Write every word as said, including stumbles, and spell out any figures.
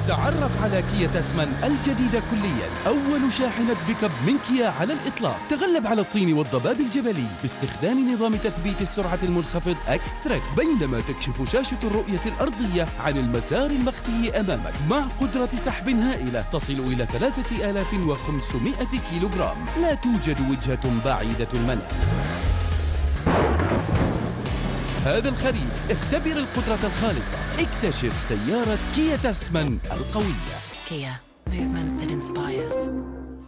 تعرف على كيا تسمان الجديدة كليا، أول شاحنة بيك اب من كيا على الإطلاق. تغلب على الطين والضباب الجبلي باستخدام نظام تثبيت السرعة المنخفض اكستريك، بينما تكشف شاشة الرؤية الأرضية عن المسار المخفي أمامك مع قدرة سحب هائلة تصل إلى ثلاثة آلاف وخمسمائة كيلوغرام. لا توجد وجهة بعيدة المنال. هذا الخريف اختبر القدرة الخالصة، اكتشف سيارة كيا تسمان القوية. Kia, movement that inspires.